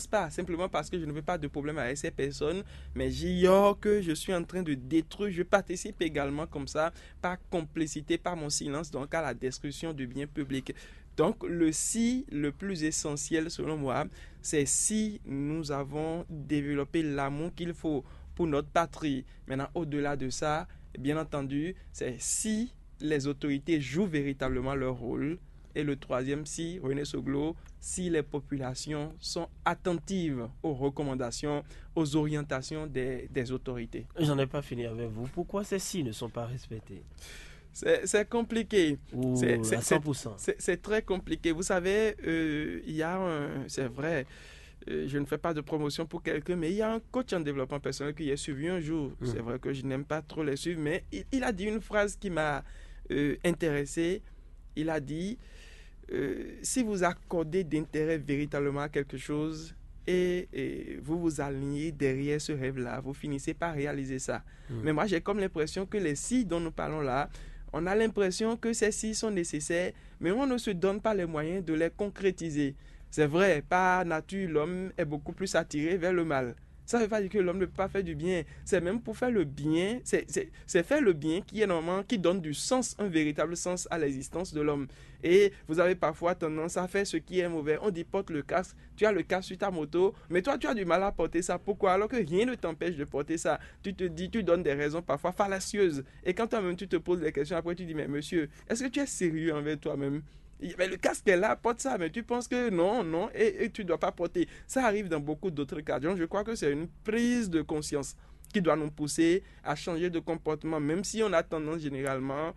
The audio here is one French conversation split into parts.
pense pas, simplement parce que je ne veux pas de problème avec ces personnes, mais j'ignore que je suis en train de détruire, je participe également comme ça, par complicité, par mon silence, donc à la destruction du bien public. Donc le si le plus essentiel selon moi, c'est si nous avons développé l'amour qu'il faut pour notre patrie. Maintenant, au-delà de ça, bien entendu, c'est si les autorités jouent véritablement leur rôle. Et le troisième, si, René Soglo, si les populations sont attentives aux recommandations, aux orientations des autorités. J'en ai pas fini avec vous. Pourquoi ces si ne sont pas respectés? C'est compliqué. Ou à 100%? C'est très compliqué. Vous savez, il y a c'est vrai, je ne fais pas de promotion pour quelqu'un, mais il y a un coach en développement personnel qui est suivi un jour. C'est vrai que je n'aime pas trop les suivre, mais il a dit une phrase qui m'a intéressé. Il a dit, si vous accordez d'intérêt véritablement à quelque chose et vous vous alignez derrière ce rêve-là, vous finissez par réaliser ça. Mais moi, j'ai comme l'impression que les si dont nous parlons là, on a l'impression que ces si sont nécessaires, mais on ne se donne pas les moyens de les concrétiser. C'est vrai, par nature, l'homme est beaucoup plus attiré vers le mal. Ça ne veut pas dire que l'homme ne peut pas faire du bien. C'est même pour faire le bien, c'est faire le bien qui est normalement, qui donne du sens, un véritable sens à l'existence de l'homme. Et vous avez parfois tendance à faire ce qui est mauvais. On dit porte le casque, tu as le casque sur ta moto, mais toi tu as du mal à porter ça. Pourquoi? Alors que rien ne t'empêche de porter ça. Tu te dis, tu donnes des raisons parfois fallacieuses. Et quand toi-même tu te poses des questions, après tu dis, mais monsieur, est-ce que tu es sérieux envers toi-même? Mais le casque est là, porte ça, mais tu penses que non, et tu ne dois pas porter. Ça arrive dans beaucoup d'autres cas. Donc, je crois que c'est une prise de conscience qui doit nous pousser à changer de comportement, même si on a tendance généralement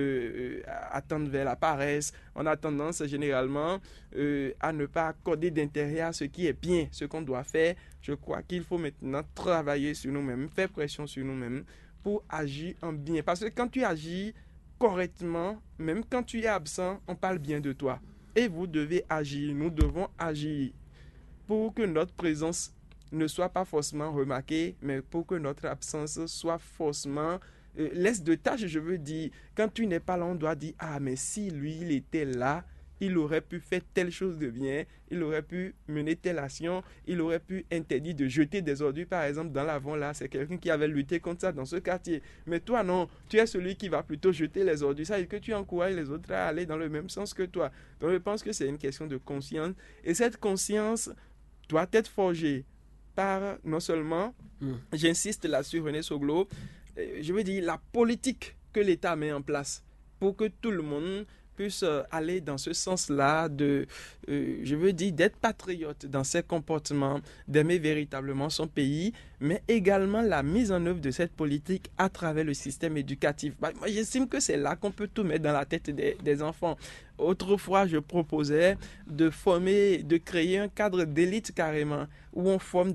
à tendre vers la paresse, on a tendance généralement à ne pas accorder d'intérêt à ce qui est bien, ce qu'on doit faire. Je crois qu'il faut maintenant travailler sur nous-mêmes, faire pression sur nous-mêmes pour agir en bien. Parce que quand tu agis correctement, même quand tu es absent, on parle bien de toi. Et vous devez agir, nous devons agir pour que notre présence ne soit pas forcément remarquée, mais pour que notre absence soit forcément laisse de tâches, je veux dire. Quand tu n'es pas là, on doit dire, ah, mais si lui, il était là, il aurait pu faire telle chose de bien, il aurait pu mener telle action, il aurait pu interdire de jeter des ordures, par exemple, dans l'avant là, c'est quelqu'un qui avait lutté contre ça dans ce quartier. Mais toi, non, tu es celui qui va plutôt jeter les ordures. Ça veut dire que tu encourages les autres à aller dans le même sens que toi. Donc, je pense que c'est une question de conscience. Et cette conscience doit être forgée par, non seulement, j'insiste là-dessus, René Soglo, je veux dire, la politique que l'État met en place pour que tout le monde puisse aller dans ce sens-là je veux dire, d'être patriote dans ses comportements, d'aimer véritablement son pays, mais également la mise en œuvre de cette politique à travers le système éducatif. Moi, j'estime que c'est là qu'on peut tout mettre dans la tête des enfants. Autrefois, je proposais de former, de créer un cadre d'élite carrément, où on forme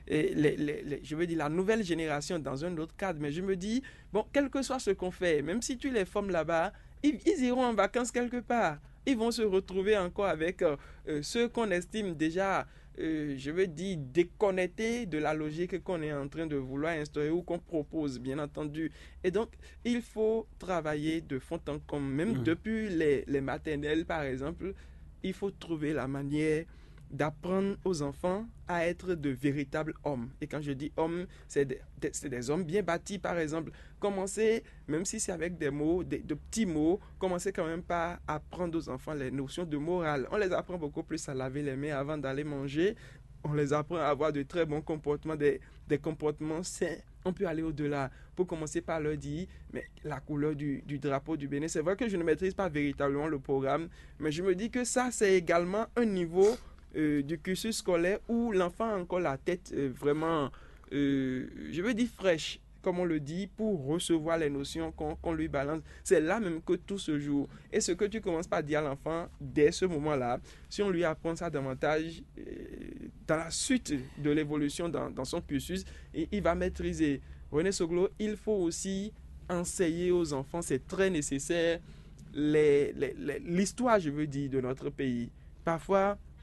je veux dire, la nouvelle génération dans un autre cadre. Mais je me dis, bon, quel que soit ce qu'on fait, même si tu les formes là-bas, ils iront en vacances quelque part. Ils vont se retrouver encore avec ceux qu'on estime déjà, je veux dire, déconnectés de la logique qu'on est en train de vouloir instaurer ou qu'on propose, bien entendu. Et donc, il faut travailler de fond en comble. Même depuis les maternelles, par exemple, il faut trouver la manière d'apprendre aux enfants à être de véritables hommes. Et quand je dis hommes, c'est des hommes bien bâtis, par exemple. Commencez, même si c'est avec des mots, de petits mots, commencez quand même par apprendre aux enfants les notions de morale. On les apprend beaucoup plus à laver les mains avant d'aller manger. On les apprend à avoir de très bons comportements, des comportements sains. On peut aller au-delà pour commencer par leur dire, mais la couleur du drapeau du Bénin, c'est vrai que je ne maîtrise pas véritablement le programme, mais je me dis que ça, c'est également un niveau du cursus scolaire où l'enfant a encore la tête vraiment, je veux dire fraîche, comme on le dit, pour recevoir les notions qu'on lui balance. C'est là même que tout se joue. Et ce que tu commences par dire à l'enfant dès ce moment-là, si on lui apprend ça davantage dans la suite de l'évolution dans son cursus, il va maîtriser. René Soglo, il faut aussi enseigner aux enfants, c'est très nécessaire, l'histoire, je veux dire, de notre pays. Parfois,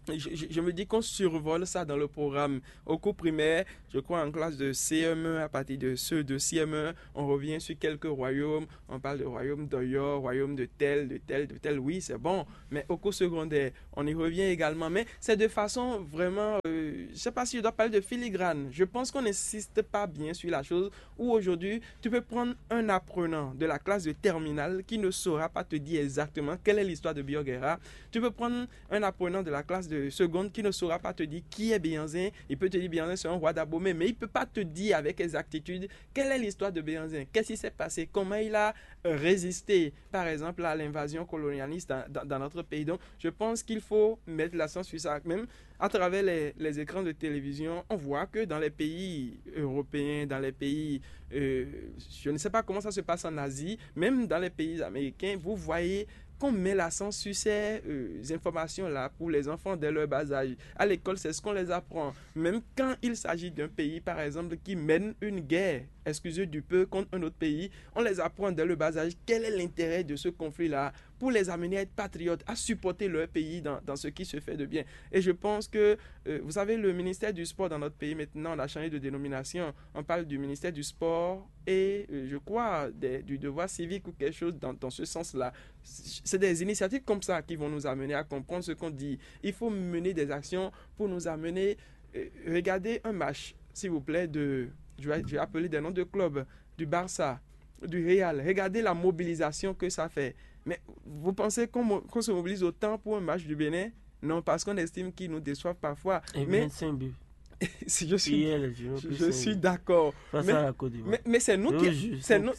Je me dis qu'on survole ça dans le programme. Au cours primaire, je crois en classe de CM1, à partir de ceux de CM1, on revient sur quelques royaumes. On parle de royaume d'Oyo, royaume de tel, de tel, de tel. Oui, c'est bon. Mais au cours secondaire, on y revient également. Mais c'est de façon vraiment, je ne sais pas si je dois parler de filigrane. Je pense qu'on n'insiste pas bien sur la chose où aujourd'hui, tu peux prendre un apprenant de la classe de terminale qui ne saura pas te dire exactement quelle est l'histoire de Bioguerra. Tu peux prendre un apprenant de la classe de seconde qui ne saura pas te dire qui est Béhanzin. Il peut te dire Béhanzin c'est un roi d'Abomey, mais il ne peut pas te dire avec exactitude quelle est l'histoire de Béhanzin, qu'est-ce qui s'est passé, comment il a résisté par exemple à l'invasion colonialiste dans notre pays. Donc je pense qu'il faut mettre l'accent sur ça. Même à travers les écrans de télévision, on voit que dans les pays européens, dans les pays, je ne sais pas comment ça se passe en Asie, même dans les pays américains, vous voyez qu'on met l'accent sur ces informations-là pour les enfants dès leur bas âge. À l'école, c'est ce qu'on les apprend. Même quand il s'agit d'un pays, par exemple, qui mène une guerre, excusez du peu, contre un autre pays, on les apprend dès le bas âge quel est l'intérêt de ce conflit-là pour les amener à être patriotes, à supporter leur pays dans ce qui se fait de bien. Et je pense que, vous savez, le ministère du Sport dans notre pays, maintenant, on a changé de dénomination. On parle du ministère du Sport et, je crois, du devoir civique ou quelque chose dans ce sens-là. C'est des initiatives comme ça qui vont nous amener à comprendre ce qu'on dit. Il faut mener des actions pour nous amener... regardez un match, s'il vous plaît, je vais appeler des noms de clubs, du Barça, du Real. Regardez la mobilisation que ça fait. Mais vous pensez qu'on se mobilise autant pour un match du Bénin? Non, parce qu'on estime qu'ils nous déçoivent parfois. Et mais 25 buts. Si je suis d'accord. Mais c'est nous qui...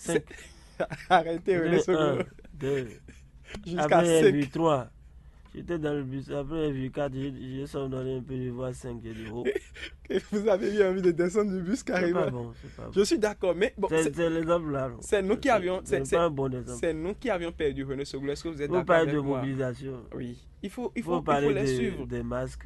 Arrêtez, René Soglo. 1, 2, jusqu'à 5. 3. J'étais dans le bus, après j'ai vu 4, j'ai sondé un peu, je vois 5, j'ai dit oh. Vous avez eu envie de descendre du bus carrément. C'est pas bon. Je suis d'accord, mais bon, c'est l'exemple là. C'est nous qui avions, c'est nous qui avions perdu René Soglo. Est-ce que vous êtes d'accord avec moi? Vous parlez de mobilisation. Oui. Il faut parler les suivre. Des masques,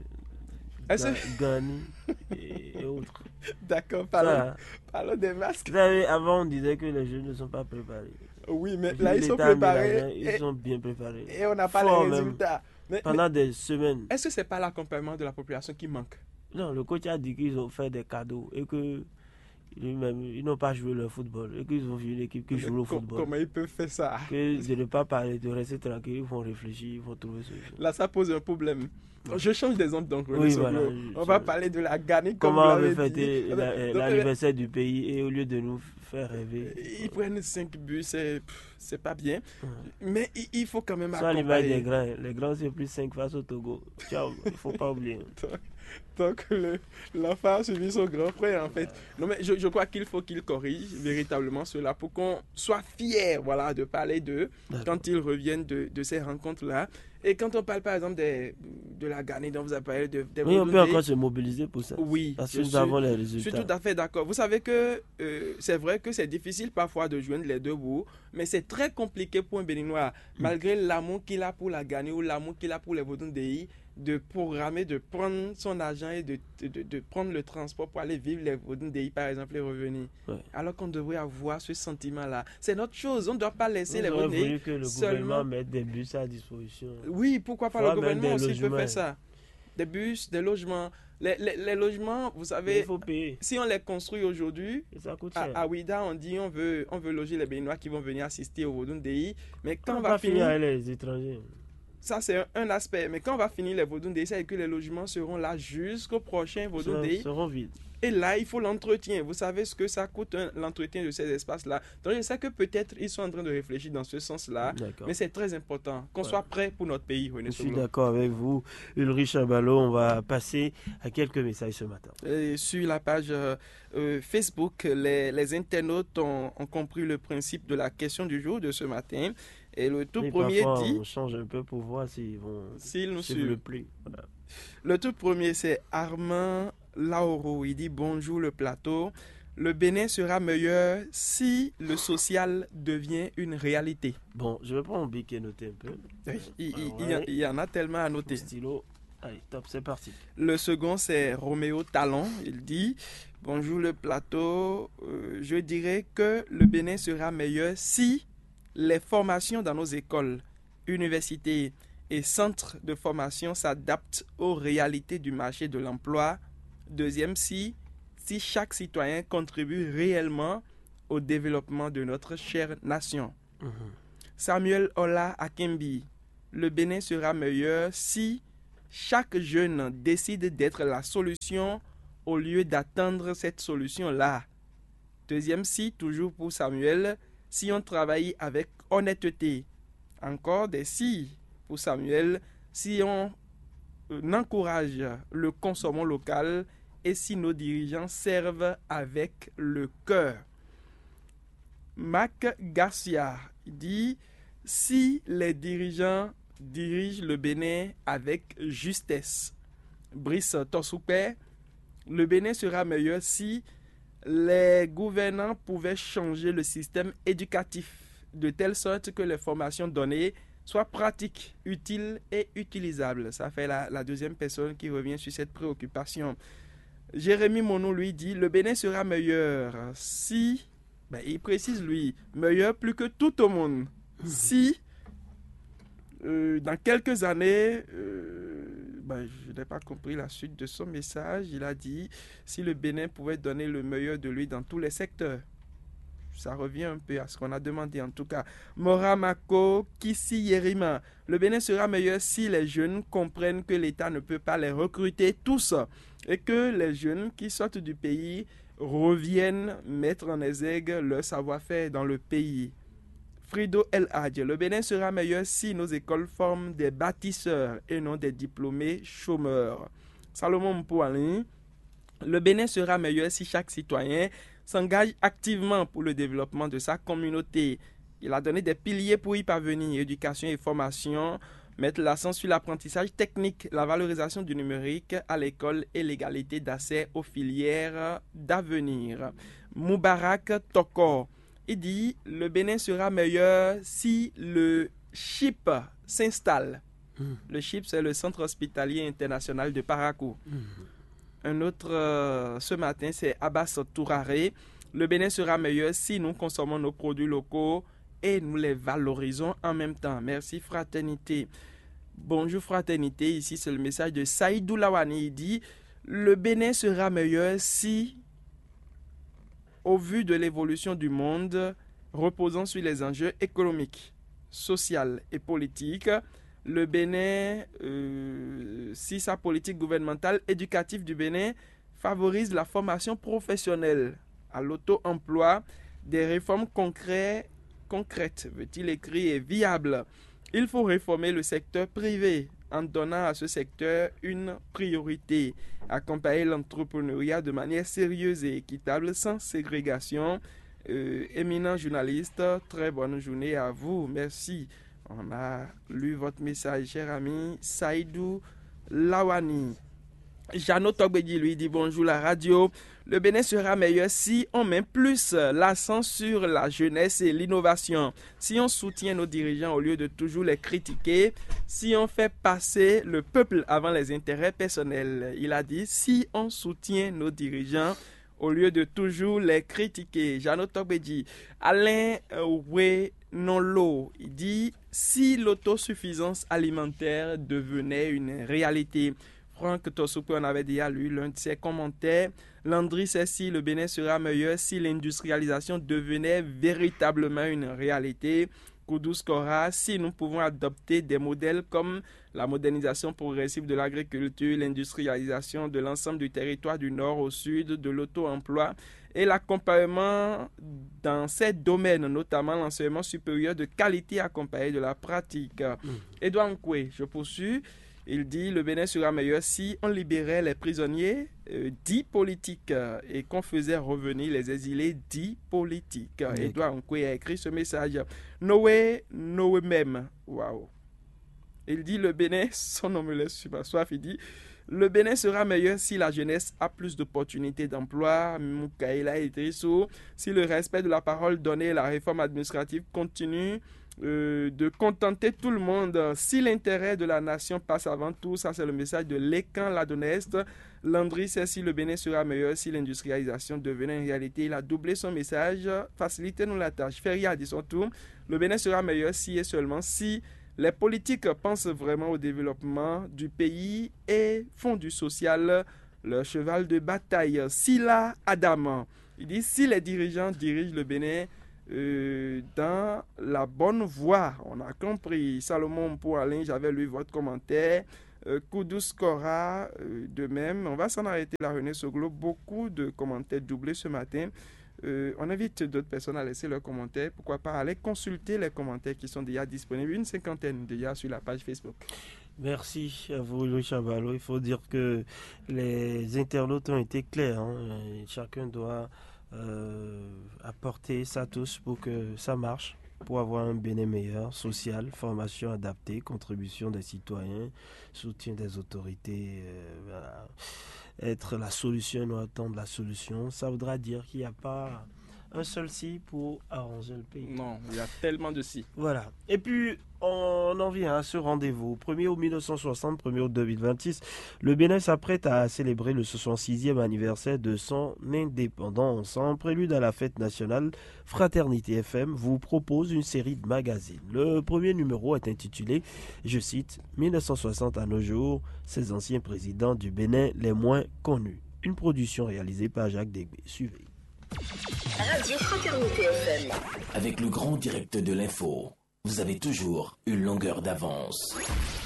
Gani et autres. D'accord, parlons des masques. Vous savez, avant on disait que les jeunes ne sont pas préparés. Oui, mais là ils sont préparés. Ils sont bien préparés. Et on n'a pas les résultats. Pendant des semaines. Est-ce que c'est pas l'accompagnement de la population qui manque? Non, le coach a dit qu'ils ont fait des cadeaux et que ils n'ont pas joué le football et qu'ils ont vu une équipe qui joue le football. Comment ils peuvent faire ça? Que de ne pas parler, de rester tranquille, ils vont réfléchir, ils vont trouver solution. Là, ça pose un problème. Je change d'exemple donc. Oui, voilà, on va parler de la Ghana. Comment on veut fêter l'anniversaire du pays et au lieu de nous faire rêver. Ils prennent 5 buts, c'est pas bien. Mais il faut quand même accompagner. Soit l'image des grands. Les grands, c'est plus 5 face au Togo. Ciao, il ne faut pas oublier. Donc, l'enfant a suivi son grand frère, en fait. Non, mais je crois qu'il faut qu'il corrige véritablement cela pour qu'on soit fier, voilà, de parler d'eux quand ils reviennent de ces rencontres-là. Et quand on parle, par exemple, de la Ghana dont vous avez parlé, oui, on peut encore se mobiliser pour ça. Oui. Parce que nous avons les résultats. Je suis tout à fait d'accord. Vous savez que c'est vrai que c'est difficile parfois de joindre les deux bouts, mais c'est très compliqué pour un Béninois, malgré l'amour qu'il a pour la Ghana ou l'amour qu'il a pour les Vodun-Dei, de programmer, de prendre son argent et de prendre le transport pour aller vivre les Vodun-Dei, par exemple, et revenir. Ouais. Alors qu'on devrait avoir ce sentiment-là. C'est notre chose. On ne doit pas laisser les Vodun-Dei. Voulu que le gouvernement mette des bus à disposition. Oui, pourquoi pas le gouvernement aussi peut faire ça. Des bus, des logements. Les logements, vous savez, il faut payer. Si on les construit aujourd'hui, ça coûte cher. À Ouida, on dit on veut loger les Béninois qui vont venir assister au Vodun-Dei. Mais quand on va finir avec les étrangers. Ça, c'est un aspect. Mais quand on va finir les Vodun-Dei, c'est que les logements seront là jusqu'au prochain Vodun-Dei. Seront vides. Et là, il faut l'entretien. Vous savez ce que ça coûte, l'entretien de ces espaces-là. Donc, je sais que peut-être ils sont en train de réfléchir dans ce sens-là. Mais c'est très important qu'on soit prêt pour notre pays. Je suis d'accord avec vous, Ulrich Abalo. On va passer à quelques messages ce matin. Sur la page Facebook, les internautes ont compris le principe de la question du jour de ce matin. Et le tout premier dit... On change un peu pour voir s'ils nous suivent le plus. Voilà. Le tout premier, c'est Armand Lauro. Il dit bonjour le plateau. Le Bénin sera meilleur si le social devient une réalité. Bon, je vais prendre mon bic et noter un peu. Il y en a tellement à noter. Stylo. Allez, top, c'est parti. Le second, c'est Roméo Talon. Il dit bonjour le plateau. Je dirais que le Bénin sera meilleur si les formations dans nos écoles, universités et centres de formation s'adaptent aux réalités du marché de l'emploi. Deuxième, si chaque citoyen contribue réellement au développement de notre chère nation. Samuel Ola Akembi, le Bénin sera meilleur si chaque jeune décide d'être la solution au lieu d'attendre cette solution-là. Deuxième si, toujours pour Samuel, si on travaille avec honnêteté. Encore des si pour Samuel, si on encourage le consommant local et si nos dirigeants servent avec le cœur. Mac Garcia dit si les dirigeants dirigent le Bénin avec justesse. Brice Tosoupé, le Bénin sera meilleur si les gouvernants pouvaient changer le système éducatif de telle sorte que les formations données soient pratiques, utiles et utilisables. Ça fait la deuxième personne qui revient sur cette préoccupation. Jérémy Monod, lui, dit le Bénin sera meilleur si, il précise lui, meilleur plus que tout au monde. Si, dans quelques années, je n'ai pas compris la suite de son message, il a dit si le Bénin pouvait donner le meilleur de lui dans tous les secteurs. Ça revient un peu à ce qu'on a demandé en tout cas. Moramako Kissi Yerima, le Bénin sera meilleur si les jeunes comprennent que l'État ne peut pas les recruter tous et que les jeunes qui sortent du pays reviennent mettre en exergue leur savoir-faire dans le pays. Frido El Hadj, le Bénin sera meilleur si nos écoles forment des bâtisseurs et non des diplômés chômeurs. Salomon Mpoualin, le Bénin sera meilleur si chaque citoyen s'engage activement pour le développement de sa communauté. Il a donné des piliers pour y parvenir, éducation et formation, mettre l'accent sur l'apprentissage technique, la valorisation du numérique à l'école et l'égalité d'accès aux filières d'avenir. Moubarak Toko, il dit le Bénin sera meilleur si le CHIP s'installe. Le CHIP, c'est le Centre hospitalier international de Parakou. Un autre ce matin, c'est Abbas Touraré. Le Bénin sera meilleur si nous consommons nos produits locaux et nous les valorisons en même temps. Merci fraternité. Bonjour fraternité, ici c'est le message de Saïdou Lawani. Il dit le Bénin sera meilleur si, au vu de l'évolution du monde, reposant sur les enjeux économiques, sociaux et politiques, le Bénin, si sa politique gouvernementale éducative du Bénin favorise la formation professionnelle à l'auto-emploi, des réformes concrètes, veut-il écrire, et viables. Il faut réformer le secteur privé en donnant à ce secteur une priorité, accompagner l'entrepreneuriat de manière sérieuse et équitable, sans ségrégation. Éminent journaliste, très bonne journée à vous, merci. On a lu votre message, cher ami Saïdou Lawani. Jeannot Togbedi lui dit bonjour la radio. Le Bénin sera meilleur si on met plus l'accent sur la jeunesse et l'innovation. Si on soutient nos dirigeants au lieu de toujours les critiquer. Si on fait passer le peuple avant les intérêts personnels. Il a dit si on soutient nos dirigeants au lieu de toujours les critiquer. Jeannot Togbedi. Alain Nonlo, il dit si l'autosuffisance alimentaire devenait une réalité. Franck Tosoupé, on avait déjà lu l'un de ses commentaires. Landry Cessi, le Bénin sera meilleur si l'industrialisation devenait véritablement une réalité. Koudous Kora, si nous pouvons adopter des modèles comme la modernisation progressive de l'agriculture, l'industrialisation de l'ensemble du territoire du nord au sud, de l'auto-emploi et l'accompagnement dans ces domaines, notamment l'enseignement supérieur de qualité accompagné de la pratique. Edouard Nkwe, je poursuis. Il dit le Bénin sera meilleur si on libérait les prisonniers dits politiques et qu'on faisait revenir les exilés dits politiques. Edouard Nkwe a écrit ce message. Noé même. Waouh. Il dit le Bénin, son nom me laisse sur ma soif, il dit le Bénin sera meilleur si la jeunesse a plus d'opportunités d'emploi. Moukaïla Idrissou, si le respect de la parole donnée et la réforme administrative continue de contenter tout le monde. Si l'intérêt de la nation passe avant tout, ça c'est le message de Lécan Ladoneste. Landry sait si le Bénin sera meilleur si l'industrialisation devenait une réalité. Il a doublé son message. Facilitez-nous la tâche. Feria dit son tour. Le Bénin sera meilleur si et seulement si Les politiques pensent vraiment au développement du pays et font du social leur cheval de bataille. Sila Adam, il dit si les dirigeants dirigent le Bénin dans la bonne voie, on a compris. Salomon pour Alain, j'avais lu votre commentaire. Koudous Cora, de même. On va s'en arrêter là, René Soglo. Beaucoup de commentaires doublés ce matin. On invite d'autres personnes à laisser leurs commentaires. Pourquoi pas aller consulter les commentaires qui sont déjà disponibles. Une cinquantaine déjà sur la page Facebook. Merci à vous, Louis Chabalot. Il faut dire que les internautes ont été clairs. Chacun doit apporter sa touche pour que ça marche, pour avoir un Bénin meilleur, social, formation adaptée, contribution des citoyens, soutien des autorités, être la solution et non attendre la solution. Ça voudra dire qu'il n'y a pas un seul si pour arranger le pays. Non, il y a tellement de si. Voilà. Et puis, on en vient à ce rendez-vous. 1er août 1960, 1er août 2026, le Bénin s'apprête à célébrer le 66e anniversaire de son indépendance. En prélude à la fête nationale, Fraternité FM vous propose une série de magazines. Le premier numéro est intitulé, je cite, 1960 à nos jours, ces anciens présidents du Bénin les moins connus. Une production réalisée par Jacques Dégbé. Suivez. Radio Fraternité FM. Avec le grand direct de l'info, vous avez toujours une longueur d'avance.